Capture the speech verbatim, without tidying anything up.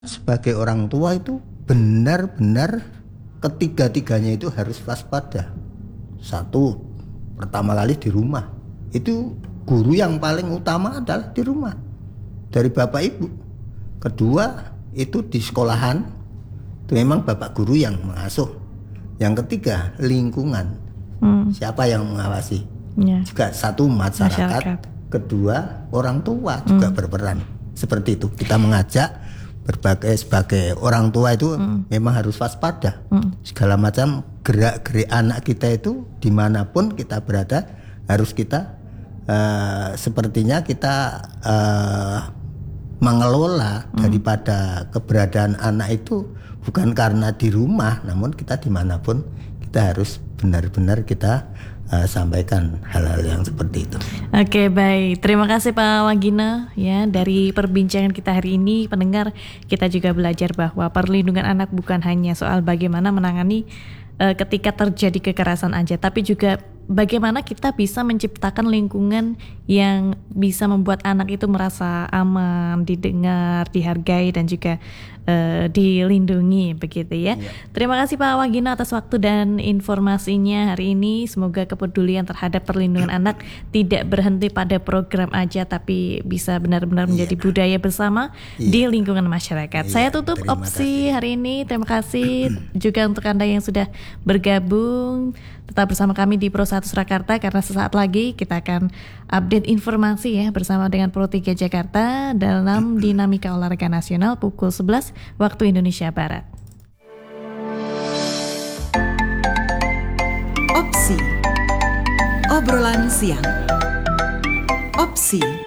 Sebagai orang tua itu benar-benar ketiga-tiganya itu harus waspada. Satu, pertama kali di rumah. Itu guru yang paling utama adalah di rumah. Dari bapak ibu. Kedua, itu di sekolahan. Itu memang bapak guru yang mengasuh. Yang ketiga, lingkungan. Hmm. Siapa yang mengawasi? Ya. Juga satu masyarakat. masyarakat. Kedua, orang tua juga hmm. berperan. Seperti itu. Kita mengajak berbagai sebagai orang tua itu mm. memang harus waspada. Mm. Segala macam gerak-gerik anak kita itu dimanapun kita berada harus kita uh, sepertinya kita uh, mengelola mm. daripada keberadaan anak itu bukan karena di rumah, namun kita dimanapun kita harus benar-benar kita Uh, sampaikan hal-hal yang seperti itu. Oke, baik. Terima kasih Pak Wagina ya, dari perbincangan kita hari ini. Pendengar, kita juga belajar bahwa perlindungan anak bukan hanya soal bagaimana menangani uh, ketika terjadi kekerasan aja, tapi juga bagaimana kita bisa menciptakan lingkungan yang bisa membuat anak itu merasa aman, didengar, dihargai dan juga uh, dilindungi begitu ya. Iya. Terima kasih Pak Wagina atas waktu dan informasinya hari ini. Semoga kepedulian terhadap perlindungan anak tidak berhenti pada program aja, tapi bisa benar-benar menjadi iya. budaya bersama iya. di lingkungan masyarakat. Iya. Saya tutup opsi kasih. hari ini. Terima kasih juga untuk Anda yang sudah bergabung. Tetap bersama kami di Pro satu Surakarta karena sesaat lagi kita akan update informasi ya bersama dengan Pro tiga Jakarta dalam Dinamika Olahraga Nasional pukul sebelas waktu Indonesia Barat. Opsi Obrolan Siang. Opsi